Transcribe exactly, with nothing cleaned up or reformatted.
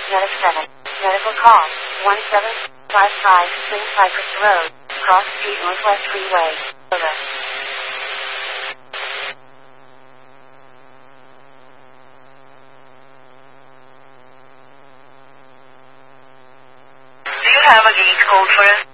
Medic seven. Medical call. one seven five five Twin Cypress Road. Cross Street Northwest Freeway. Over. Do you have a gate code for us?